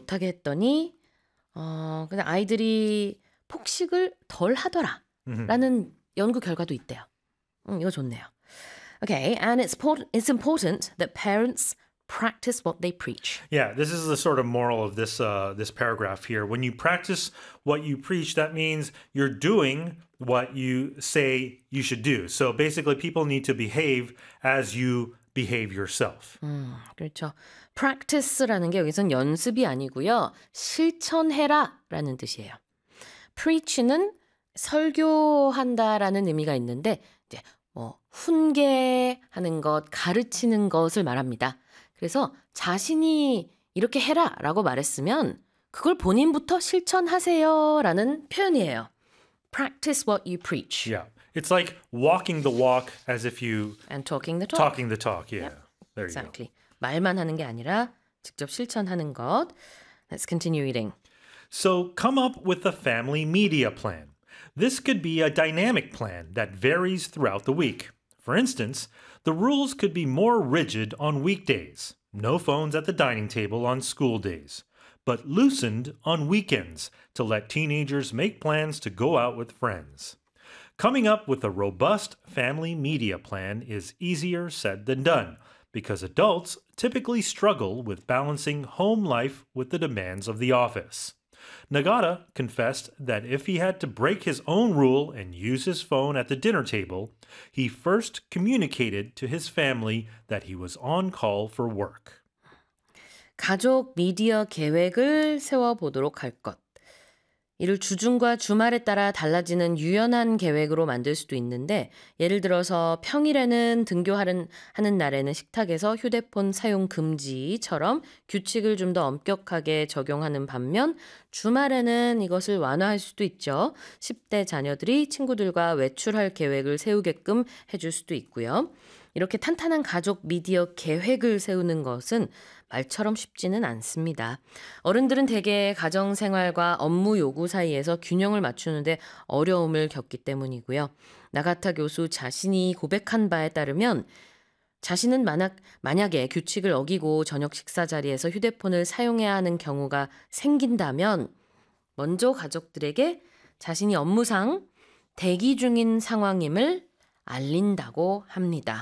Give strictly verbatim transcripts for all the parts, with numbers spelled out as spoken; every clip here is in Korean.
못하게 했더니 어, 그냥 아이들이 폭식을 덜 하더라 라는 연구 결과도 있대요. 음, 이거 좋네요. Okay, and it's, important, it's important that parents practice what they preach. Yeah, this is the sort of moral of this uh, this paragraph here. When you practice what you preach, that means you're doing what you say you should do. So basically, people need to behave as you behave yourself. 음, 그렇죠. practice라는 게 여기선 연습이 아니고요. 실천해라라는 뜻이에요. preach는 설교한다라는 의미가 있는데 이제 뭐 훈계하는 것, 가르치는 것을 말합니다. 그래서 자신이 이렇게 해라라고 말했으면 그걸 본인부터 실천하세요라는 표현이에요. Practice what you preach. Yeah. It's like walking the walk as if you And talking the talk. talking the talk. Yeah. Yep. There you Exactly. 말만 하는 게 아니라 직접 실천하는 것. Let's continue reading. So come up with a family media plan. This could be a dynamic plan that varies throughout the week. For instance, the rules could be more rigid on weekdays. No phones at the dining table on school days. But loosened on weekends to let teenagers make plans to go out with friends. Coming up with a robust family media plan is easier said than done because adults typically struggle with balancing home life with the demands of the office. Nagata confessed that if he had to break his own rule and use his phone at the dinner table, he first communicated to his family that he was on call for work. 가족 미디어 계획을 세워보도록 할 것. 이를 주중과 주말에 따라 달라지는 유연한 계획으로 만들 수도 있는데 예를 들어서 평일에는 등교하는 하는 날에는 식탁에서 휴대폰 사용 금지처럼 규칙을 좀 더 엄격하게 적용하는 반면 주말에는 이것을 완화할 수도 있죠. 십 대 자녀들이 친구들과 외출할 계획을 세우게끔 해줄 수도 있고요. 이렇게 탄탄한 가족 미디어 계획을 세우는 것은 말처럼 쉽지는 않습니다. 어른들은 대개 가정생활과 업무 요구 사이에서 균형을 맞추는데 어려움을 겪기 때문이고요. 나가타 교수 자신이 고백한 바에 따르면 자신은 만약, 만약에 규칙을 어기고 저녁 식사 자리에서 휴대폰을 사용해야 하는 경우가 생긴다면 먼저 가족들에게 자신이 업무상 대기 중인 상황임을 알린다고 합니다.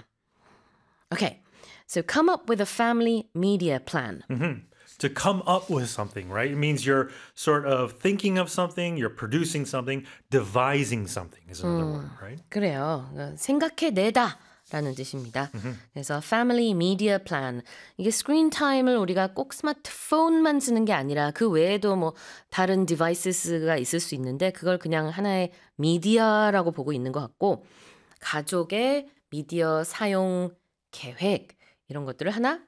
Okay, so come up with a family media plan. Mm-hmm. To come up with something, right? It means you're sort of thinking of something, you're producing something, devising something is another 음, word, right? 그래요. 생각해내다 라는 뜻입니다. 그래서 family media plan. 이게 스크린 타임을 우리가 꼭 스마트폰만 쓰는 게 아니라 그 외에도 뭐 다른 디바이스가 있을 수 있는데 그걸 그냥 하나의 미디어라고 보고 있는 것 같고 가족의 미디어 사용 계획 이런 것들을 하나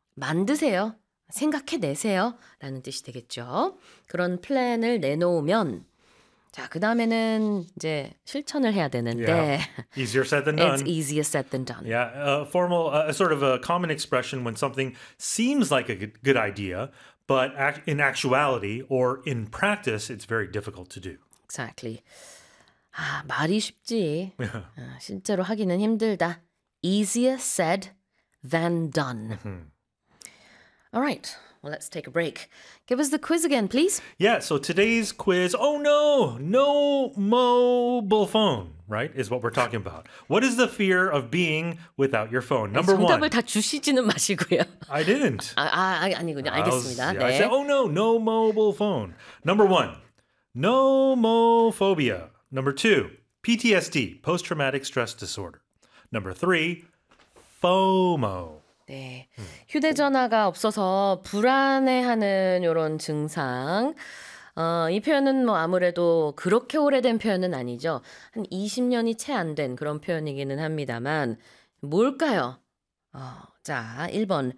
만드세요. 생각해내세요. 라는 뜻이 되겠죠. 그런 플랜을 내놓으면 자, 그 다음에는 이제 실천을 해야 되는데 Yeah. Easier said than done. It's easier said than done. Yeah, a formal, uh, sort of a common expression when something seems like a good, good idea, but act, in actuality or in practice, it's very difficult to do. Exactly. 아, 말이 쉽지. 아, 실제로 하기는 힘들다. Easier said than done. Mm-hmm. All right. Well, let's take a break. Give us the quiz again, please. Yeah, so today's quiz, oh no, no mobile phone, right, is what we're talking about. What is the fear of being without your phone? Number 정답을 one. 다 주시지는 마시고요. I didn't. 아, 아 아니군요. I was- 알겠습니다. yeah, I 네. said, oh no, no mobile phone. Number one, nomophobia. Number two, P T S D, post-traumatic stress disorder. Number three, FOMO. 네. 휴대전화가 없어서 불안해하는 이런 증상. 어, 이 표현은 뭐 아무래도 그렇게 오래된 표현은 아니죠. 한 이십 년이 채 안 된 그런 표현이기는 합니다만 뭘까요? 어, 자, 일 번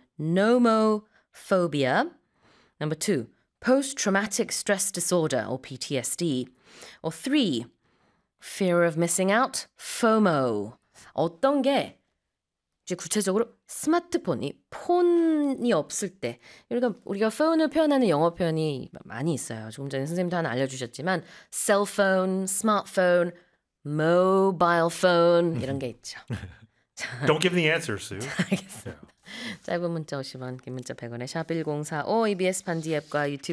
nomophobia. Number two, post-traumatic stress disorder or P T S D. Or three, fear of missing out, FOMO. 어떤 게 이제 구체적으로 스마트폰이 폰이 없을 때 우리가 우리가 폰을 표현하는 영어 표현이 많이 있어요. 조금 전에 선생님도 하나 알려주셨지만 cell phone, smartphone, mobile phone 이런 게 있죠. Don't give the answer, Sue. 알겠습니다. 짧은 문자 오십 원, 긴 문자 백 원에 샵 일공사오 이비에스 반디 앱과 유튜브